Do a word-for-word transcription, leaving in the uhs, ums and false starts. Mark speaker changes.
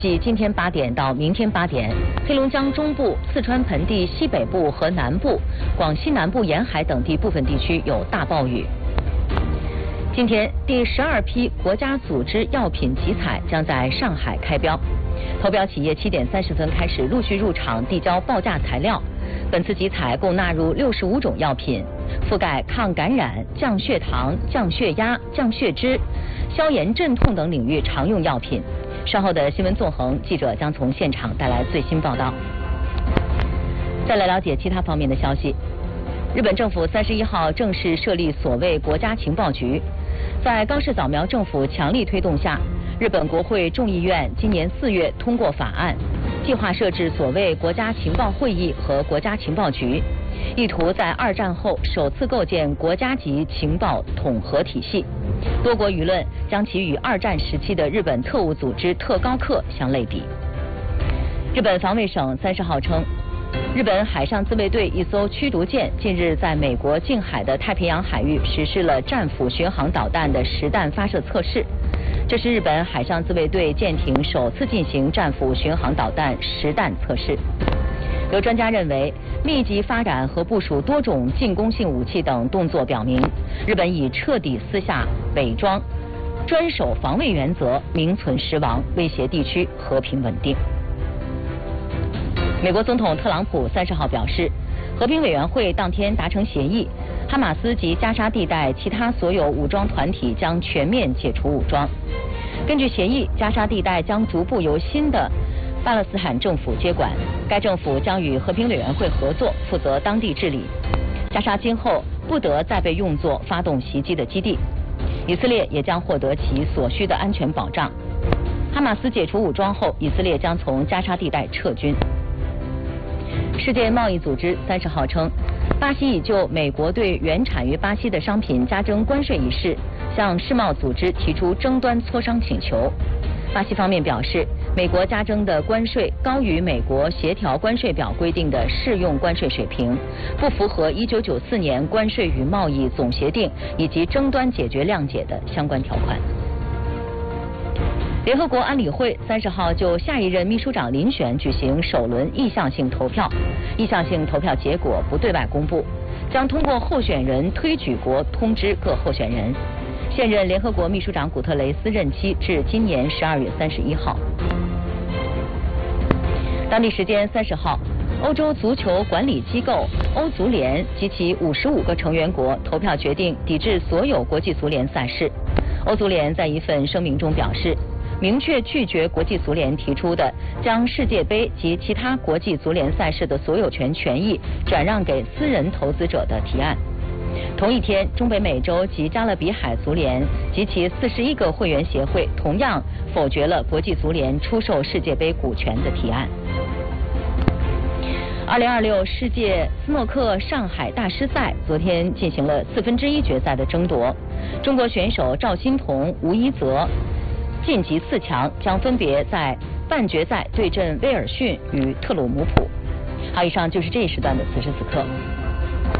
Speaker 1: 即今天八点到明天八点，黑龙江中部、四川盆地西北部和南部、广西南部沿海等地部分地区有大暴雨。今天，第十二批国家组织药品集采将在上海开标，投标企业七点三十分开始陆续入场递交报价材料。本次集采共纳入六十五种药品，覆盖抗感染、降血糖、降血压、降血脂、消炎镇痛等领域常用药品。稍后的新闻纵横，记者将从现场带来最新报道。再来了解其他方面的消息。日本政府三十一号正式设立所谓国家情报局，在冈市早苗政府强力推动下，日本国会众议院今年四月通过法案，计划设置所谓国家情报会议和国家情报局，意图在二战后首次构建国家级情报统合体系。多国舆论将其与二战时期的日本特务组织特高课相类比。日本防卫省三十号称，日本海上自卫队一艘驱逐舰近日在美国近海的太平洋海域实施了战斧巡航导弹的实弹发射测试。这是日本海上自卫队舰艇首次进行战斧巡航导弹实弹测试。有专家认为，密集发展和部署多种进攻性武器等动作表明，日本已彻底撕下伪装、专守防卫原则，名存实亡，威胁地区和平稳定。美国总统特朗普三十号表示，和平委员会当天达成协议，哈马斯及加沙地带其他所有武装团体将全面解除武装。根据协议，加沙地带将逐步由新的巴勒斯坦政府接管，该政府将与和平委员会合作，负责当地治理。加沙今后不得再被用作发动袭击的基地，以色列也将获得其所需的安全保障。哈马斯解除武装后，以色列将从加沙地带撤军。世界贸易组织三十号称，巴西已就美国对原产于巴西的商品加征关税一事，向世贸组织提出争端磋商请求。巴西方面表示，美国加征的关税高于美国协调关税表规定的适用关税水平，不符合一九九四年关税与贸易总协定以及争端解决谅解的相关条款。联合国安理会三十号就下一任秘书长遴选举行首轮意向性投票，意向性投票结果不对外公布，将通过候选人推举国通知各候选人。现任联合国秘书长古特雷斯任期至今年十二月三十一号。当地时间三十号，欧洲足球管理机构欧足联及其五十五个成员国投票决定抵制所有国际足联赛事。欧足联在一份声明中表示，明确拒绝国际足联提出的将世界杯及其他国际足联赛事的所有权权益转让给私人投资者的提案。同一天，中北美洲及加勒比海足联及其四十一个会员协会同样否决了国际足联出售世界杯股权的提案。二零二六世界斯诺克上海大师赛昨天进行了四分之一决赛的争夺，中国选手赵欣彤、吴一泽晋级四强，将分别在半决赛对阵威尔逊与特鲁姆普。好，以上就是这一时段的此时此刻。